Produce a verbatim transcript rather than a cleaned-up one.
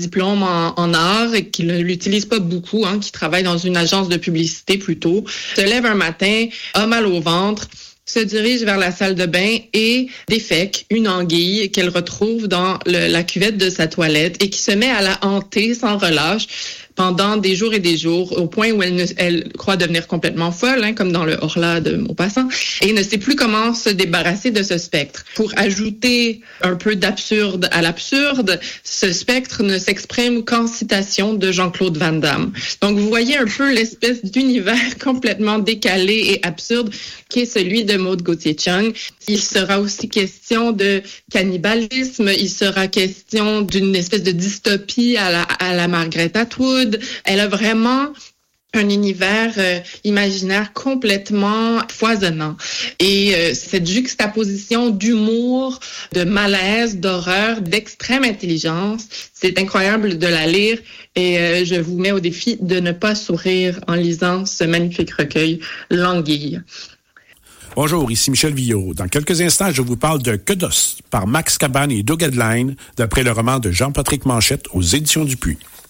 diplôme en, en art et qui ne l'utilise pas beaucoup, hein, qui travaille dans une agence de publicité plutôt, se lève un matin, a mal au ventre, se dirige vers la salle de bain et défèque une anguille qu'elle retrouve dans le, la cuvette de sa toilette et qui se met à la hanter sans relâche pendant des jours et des jours, au point où elle, ne, elle croit devenir complètement folle, hein, comme dans le Horla de Maupassant, et ne sait plus comment se débarrasser de ce spectre. Pour ajouter un peu d'absurde à l'absurde, ce spectre ne s'exprime qu'en citation de Jean-Claude Van Damme. Donc, vous voyez un peu l'espèce d'univers complètement décalé et absurde qui est celui de Maud Gauthier-Chung. Il sera aussi question de cannibalisme, il sera question d'une espèce de dystopie à la, à la Margaret Atwood. Elle a vraiment un univers euh, imaginaire complètement foisonnant. Et euh, cette juxtaposition d'humour, de malaise, d'horreur, d'extrême intelligence, c'est incroyable de la lire et euh, je vous mets au défi de ne pas sourire en lisant ce magnifique recueil, L'Anguille. Bonjour, ici Michel Villot. Dans quelques instants, je vous parle de Que d'os par Max Cabane et Doug Edline, d'après le roman de Jean-Patrick Manchette aux Éditions Dupuis.